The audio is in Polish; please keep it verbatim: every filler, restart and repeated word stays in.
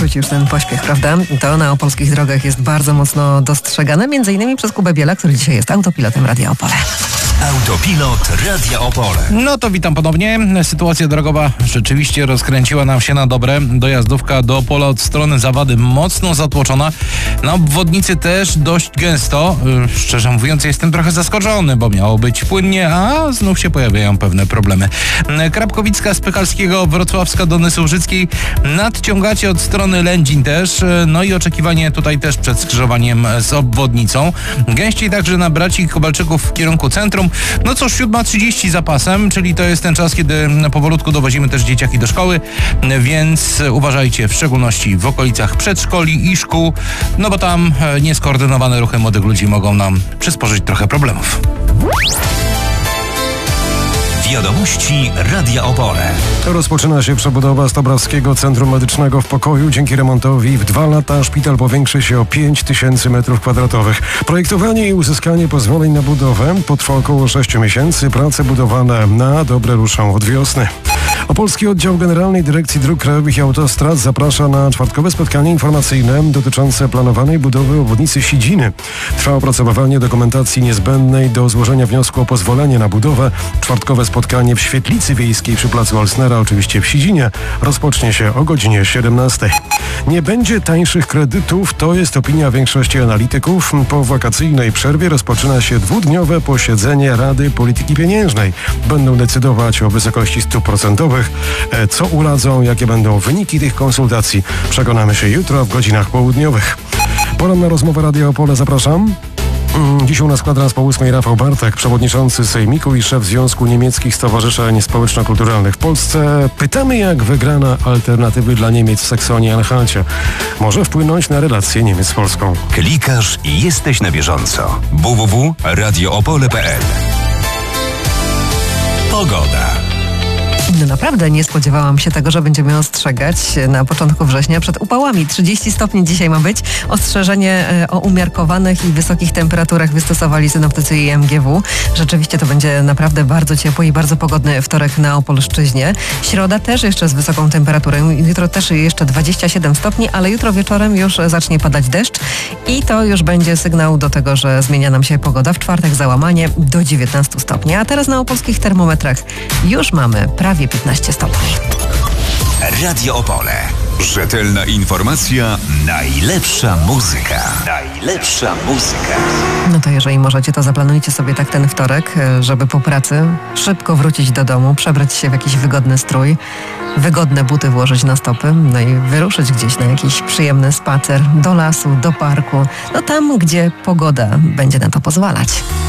wróci już ten pośpiech, prawda? To na opolskich drogach jest bardzo mocno dostrzegane, między innymi przez Kubę Biela, który dzisiaj jest autopilotem Radia Opole. Autopilot Radia Opole. No to witam ponownie. Sytuacja drogowa rzeczywiście rozkręciła nam się na dobre. Dojazdówka do Opola od strony Zawady mocno zatłoczona. Na obwodnicy też dość gęsto. Szczerze mówiąc, jestem trochę zaskoczony, bo miało być płynnie, a znów się pojawiają pewne problemy. Krapkowicka z Pychalskiego, Wrocławska do Nysułżyckiej. Nadciągacie od strony Lędzin też. No i oczekiwanie tutaj też przed skrzyżowaniem z obwodnicą. Gęściej także na Braci Kowalczyków w kierunku centrum. No cóż, siódma trzydzieści za pasem, czyli to jest ten czas, kiedy powolutku dowozimy też dzieciaki do szkoły, więc uważajcie, w szczególności w okolicach przedszkoli i szkół, no bo tam nieskoordynowane ruchy młodych ludzi mogą nam przysporzyć trochę problemów. Wiadomości Radia Opole. Rozpoczyna się przebudowa Stobrawskiego Centrum Medycznego w Pokoju. Dzięki remontowi w dwa lata szpital powiększy się o pięć tysięcy metrów kwadratowych. Projektowanie i uzyskanie pozwoleń na budowę potrwa około sześciu miesięcy. Prace budowlane na dobre ruszą od wiosny. Opolski Oddział Generalnej Dyrekcji Dróg Krajowych i Autostrad zaprasza na czwartkowe spotkanie informacyjne dotyczące planowanej budowy obwodnicy Sidziny. Trwa opracowywanie dokumentacji niezbędnej do złożenia wniosku o pozwolenie na budowę. Czwartkowe spotkanie w Świetlicy Wiejskiej przy placu Olsnera, oczywiście w Sidzinie, rozpocznie się o godzinie siedemnastej. Nie będzie tańszych kredytów, to jest opinia większości analityków. Po wakacyjnej przerwie rozpoczyna się dwudniowe posiedzenie Rady Polityki Pieniężnej. Będą decydować o wysokości stóp procentowych. Co uradzą, jakie będą wyniki tych konsultacji, przekonamy się jutro w godzinach południowych. Poranna rozmowa Radia Opole, zapraszam. Dziś u nas kwadrans po ósmej Rafał Bartek, przewodniczący Sejmiku i szef Związku Niemieckich Stowarzyszeń Społeczno-Kulturalnych w Polsce. Pytamy, jak wygrana Alternatywy dla Niemiec w Saksonii-Anhalcie może wpłynąć na relacje Niemiec z Polską. Klikasz i jesteś na bieżąco. w w w kropka radio opole kropka p l. Pogoda. No naprawdę nie spodziewałam się tego, że będziemy ostrzegać na początku września przed upałami. trzydzieści stopni dzisiaj ma być. Ostrzeżenie o umiarkowanych i wysokich temperaturach wystosowali synoptycy i M G W. Rzeczywiście to będzie naprawdę bardzo ciepły i bardzo pogodny wtorek na Opolszczyźnie. Środa też jeszcze z wysoką temperaturą. Jutro też jeszcze dwadzieścia siedem stopni, ale jutro wieczorem już zacznie padać deszcz i to już będzie sygnał do tego, że zmienia nam się pogoda. W czwartek załamanie do dziewiętnastu stopni. A teraz na opolskich termometrach już mamy prawie piętnaście stopni. Radio Opole. Rzetelna informacja, najlepsza muzyka. Najlepsza muzyka. No to jeżeli możecie, to zaplanujcie sobie tak ten wtorek, żeby po pracy szybko wrócić do domu, przebrać się w jakiś wygodny strój, wygodne buty włożyć na stopy, no i wyruszyć gdzieś na jakiś przyjemny spacer, do lasu, do parku, no tam, gdzie pogoda będzie na to pozwalać.